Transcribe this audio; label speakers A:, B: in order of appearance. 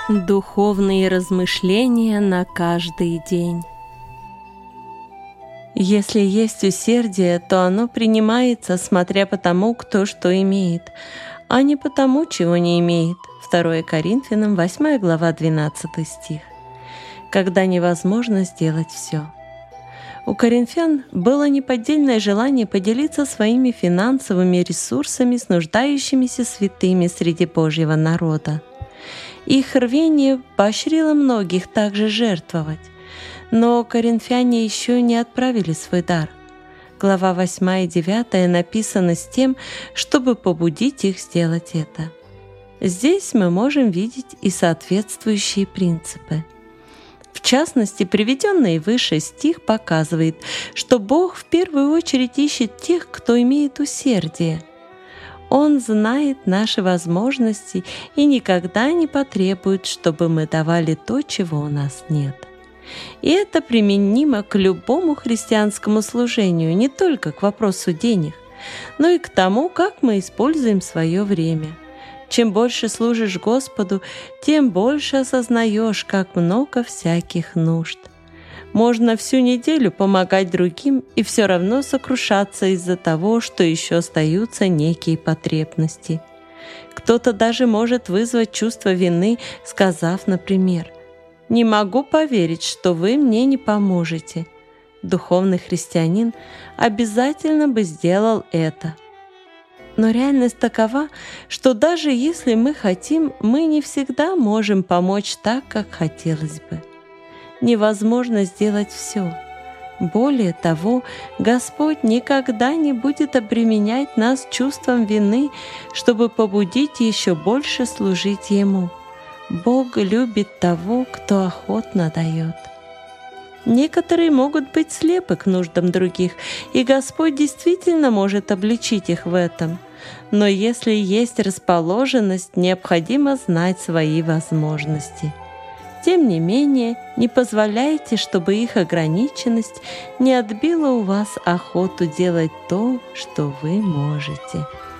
A: Духовные размышления на каждый день. Если есть усердие, то оно принимается, смотря по тому, кто что имеет, а не по тому, чего не имеет. 2 Коринфянам, 8 глава, 12 стих. Когда невозможно сделать все. У коринфян было неподдельное желание поделиться своими финансовыми ресурсами с нуждающимися святыми среди Божьего народа. Их рвение поощрило многих также жертвовать. Но коринфяне еще не отправили свой дар. Глава 8 и 9 написаны с тем, чтобы побудить их сделать это. Здесь мы можем видеть и соответствующие принципы. В частности, приведенный выше стих показывает, что Бог в первую очередь ищет тех, кто имеет усердие. Он знает наши возможности и никогда не потребует, чтобы мы давали то, чего у нас нет. И это применимо к любому христианскому служению, не только к вопросу денег, но и к тому, как мы используем свое время. Чем больше служишь Господу, тем больше осознаешь, как много всяких нужд. Можно всю неделю помогать другим и все равно сокрушаться из-за того, что еще остаются некие потребности. Кто-то даже может вызвать чувство вины, сказав, например, «Не могу поверить, что вы мне не поможете». Духовный христианин обязательно бы сделал это. Но реальность такова, что даже если мы хотим, мы не всегда можем помочь так, как хотелось бы. Невозможно сделать все. Более того, Господь никогда не будет обременять нас чувством вины, чтобы побудить еще больше служить Ему. Бог любит того, кто охотно дает. Некоторые могут быть слепы к нуждам других, и Господь действительно может обличить их в этом. Но если есть расположенность, необходимо знать свои возможности. Тем не менее, не позволяйте, чтобы их ограниченность не отбила у вас охоту делать то, что вы можете.